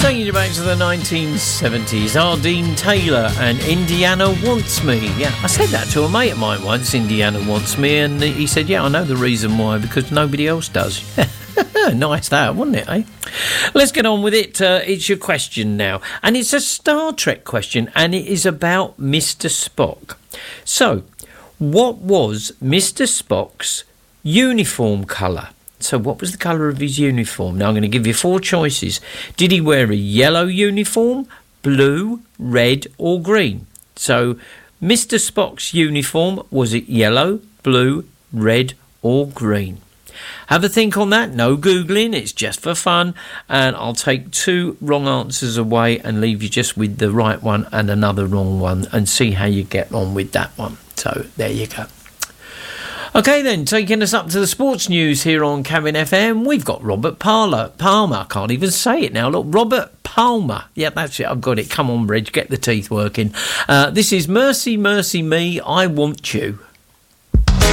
Taking you back to the 1970s, Ardeen Taylor and Indiana Wants Me. Yeah, I said that to a mate of mine once, Indiana Wants Me, and he said, yeah, I know the reason why, because nobody else does. Nice that, wasn't it, eh? Let's get on with it. It's your question now. And it's a Star Trek question, and it is about Mr. Spock. So, what was Mr. Spock's uniform colour? So what was the colour of his uniform? Now I'm going to give you 4 choices. Did he wear a yellow uniform, blue, red or green? So Mr. Spock's uniform, was it yellow, blue, red or green? Have a think on that. No Googling, it's just for fun. And I'll take 2 wrong answers away and leave you just with the right one and another wrong one and see how you get on with that one. So there you go. OK then, taking us up to the sports news here on Cabin FM, we've got Robert Palmer. I can't even say it now. Look, Robert Palmer. Yeah, that's it. I've got it. Come on, Reg, get the teeth working. This is Mercy, Mercy Me, I Want You.